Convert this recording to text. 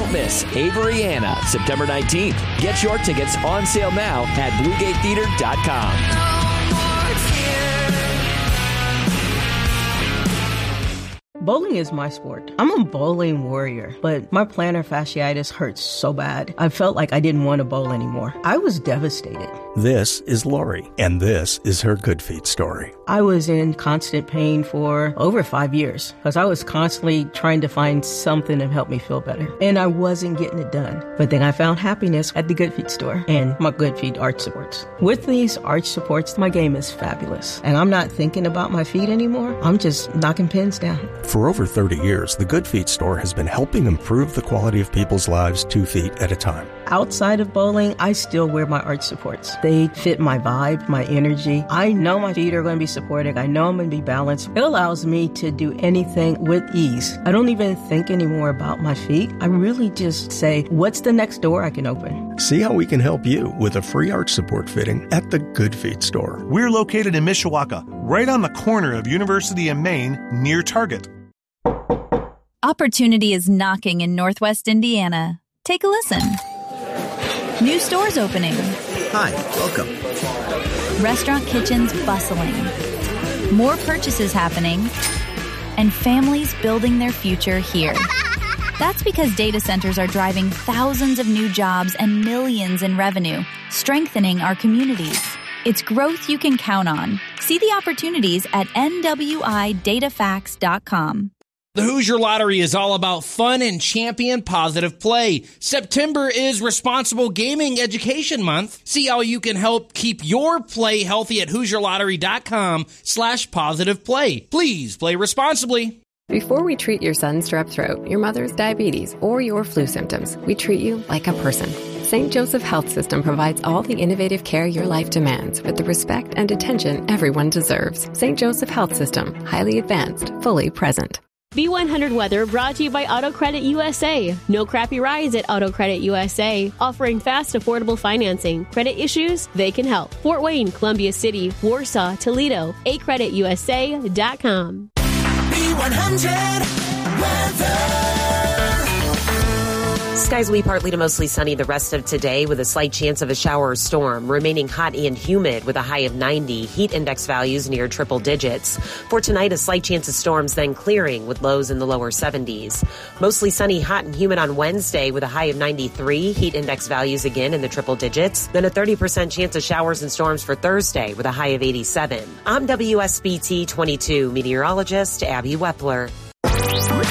Don't miss Avery Anna, September 19th. Get your tickets on sale now at BlueGateTheater.com. Bowling is my sport. I'm a bowling warrior, but my plantar fasciitis hurts so bad. I felt like I didn't want to bowl anymore. I was devastated. This is Lori, and this is her Good Feet story. I was in constant pain for over 5 years because I was constantly trying to find something to help me feel better, and I wasn't getting it done. But then I found happiness at the Good Feet store and my Good Feet arch supports. With these arch supports, my game is fabulous, and I'm not thinking about my feet anymore. I'm just knocking pins down. For over 30 years, the Good Feet store has been helping improve the quality of people's lives 2 feet at a time. Outside of bowling, I still wear my arch supports. They fit my vibe, my energy. I know my feet are going to be supported. I know I'm going to be balanced. It allows me to do anything with ease. I don't even think anymore about my feet. I really just say, what's the next door I can open? See how we can help you with a free arch support fitting at the Good Feet store. We're located in Mishawaka, right on the corner of University and Main, near Target. Opportunity is knocking in Northwest Indiana. Take a listen. New stores opening. Hi, welcome. Restaurant kitchens bustling. More purchases happening. And families building their future here. That's because data centers are driving thousands of new jobs and millions in revenue, strengthening our communities. It's growth you can count on. See the opportunities at NWIDataFacts.com. The Hoosier Lottery is all about fun and champion positive play. September is Responsible Gaming Education Month. See how you can help keep your play healthy at HoosierLottery.com/positive play. Please play responsibly. Before we treat your son's strep throat, your mother's diabetes, or your flu symptoms, we treat you like a person. St. Joseph Health System provides all the innovative care your life demands with the respect and attention everyone deserves. St. Joseph Health System, highly advanced, fully present. B100 Weather brought to you by Auto Credit USA. No crappy rides at Auto Credit USA. Offering fast, affordable financing. Credit issues? They can help. Fort Wayne, Columbia City, Warsaw, Toledo. acreditusa.com. B100 Weather. Skies will be partly to mostly sunny the rest of today with a slight chance of a shower or storm, remaining hot and humid with a high of 90, heat index values near triple digits. For tonight, a slight chance of storms, then clearing with lows in the lower 70s. Mostly sunny, hot and humid on Wednesday with a high of 93, heat index values again in the triple digits. Then a 30% chance of showers and storms for Thursday with a high of 87. I'm WSBT 22 meteorologist Abby Wepler.